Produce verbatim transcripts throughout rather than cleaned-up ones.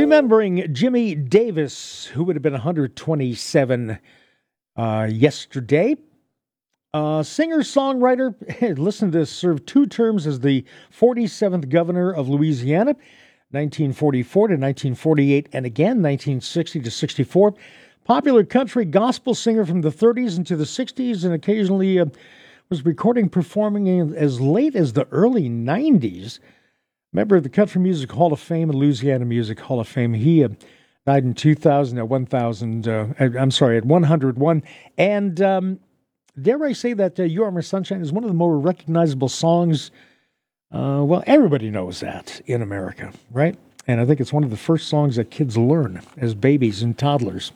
Remembering Jimmy Davis, who would have been one hundred twenty-seven uh, yesterday. Uh, singer-songwriter, listen to this, served two terms as the forty-seventh governor of Louisiana, nineteen forty-four to nineteen forty-eight, and again nineteen sixty to sixty-four. Popular country gospel singer from the thirties into the sixties, and occasionally uh, was recording, performing as late as the early nineties. Member of the Country Music Hall of Fame and Louisiana Music Hall of Fame. He uh, died in two thousand at one thousand. Uh, I'm sorry, at one hundred one. And um, dare I say that uh, "You Are My Sunshine" is one of the more recognizable songs. Uh, well, everybody knows that in America, right? And I think it's one of the first songs that kids learn as babies and toddlers.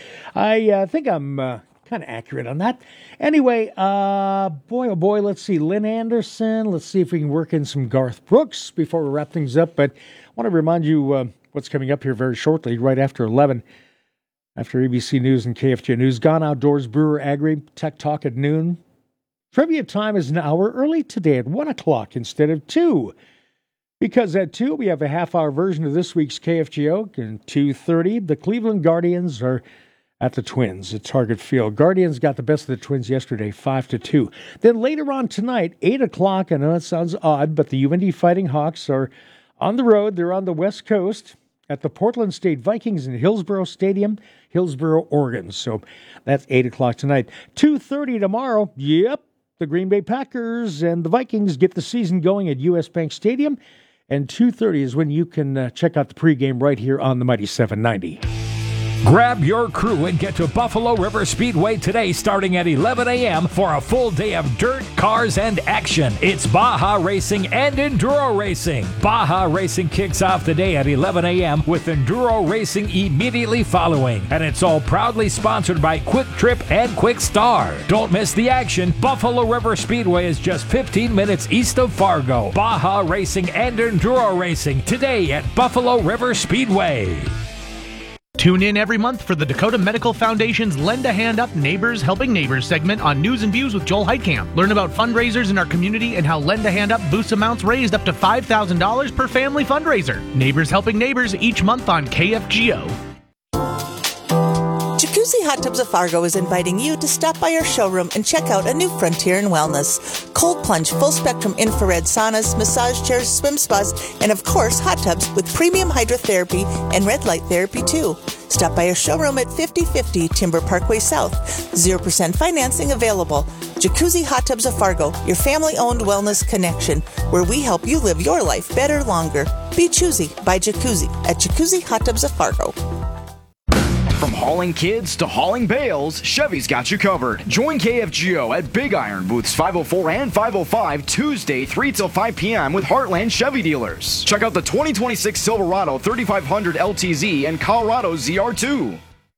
I uh, think I'm uh, kind of accurate on that. Anyway, uh, boy, oh boy, let's see. Lynn Anderson. Let's see if we can work in some Garth Brooks before we wrap things up. But I want to remind you uh, what's coming up here very shortly, right after eleven. After A B C News and K F G O News. Gone Outdoors, Brewer Agri, Tech Talk at noon. Trivia time is an hour early today at one o'clock instead of two. Because at two, we have a half-hour version of this week's K F G O. And two thirty, the Cleveland Guardians are at the Twins at Target Field. Guardians got the best of the Twins yesterday, five to two. Then later on tonight, eight o'clock, I know it sounds odd, but the U N D Fighting Hawks are on the road. They're on the West Coast at the Portland State Vikings in Hillsborough Stadium, Hillsborough, Oregon. So that's eight o'clock tonight. two thirty tomorrow, yep, the Green Bay Packers and the Vikings get the season going at U S. Bank Stadium. And two thirty is when you can uh, check out the pregame right here on the Mighty seven ninety. Grab your crew and get to Buffalo River Speedway today starting at eleven a.m. for a full day of dirt, cars, and action. It's Baja Racing and Enduro Racing. Baja Racing kicks off the day at eleven a.m. with Enduro Racing immediately following. And it's all proudly sponsored by Quick Trip and Quick Star. Don't miss the action. Buffalo River Speedway is just fifteen minutes east of Fargo. Baja Racing and Enduro Racing today at Buffalo River Speedway. Tune in every month for the Dakota Medical Foundation's Lend a Hand Up Neighbors Helping Neighbors segment on News and Views with Joel Heitkamp. Learn about fundraisers in our community and how Lend a Hand Up boosts amounts raised up to five thousand dollars per family fundraiser. Neighbors Helping Neighbors each month on K F G O. Jacuzzi Hot Tubs of Fargo is inviting you to stop by our showroom and check out a new frontier in wellness. Cold plunge, full spectrum infrared saunas, massage chairs, swim spas, and of course hot tubs with premium hydrotherapy and red light therapy too. Stop by our showroom at fifty fifty Timber Parkway South. zero percent financing available. Jacuzzi Hot Tubs of Fargo, your family-owned wellness connection, where we help you live your life better longer. Be choosy by Jacuzzi at Jacuzzi Hot Tubs of Fargo. From hauling kids to hauling bales, Chevy's got you covered. Join K F G O at Big Iron booths five oh four and five oh five Tuesday three till five p.m. with Heartland Chevy dealers. Check out the twenty twenty-six Silverado thirty-five hundred L T Z and Colorado Z R two.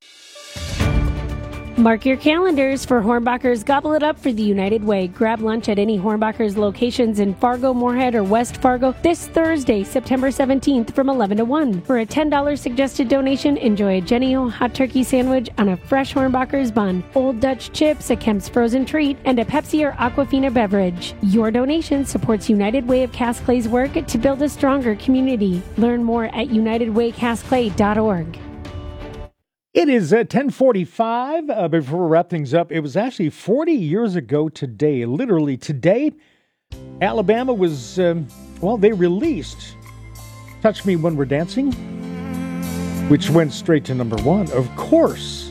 Mark your calendars for Hornbacher's Gobble It Up for the United Way. Grab lunch at any Hornbacher's locations in Fargo, Moorhead, or West Fargo this Thursday, September seventeenth from eleven to one. For a ten dollars suggested donation, enjoy a Jenny O hot turkey sandwich on a fresh Hornbacher's bun, Old Dutch chips, a Kemp's frozen treat, and a Pepsi or Aquafina beverage. Your donation supports United Way of Cass Clay's work to build a stronger community. Learn more at united way cass clay dot org. It is at ten forty-five. Uh, before we wrap things up, it was actually forty years ago today. Literally today, Alabama was, um, well, they released Touch Me When We're Dancing, which went straight to number one. Of course,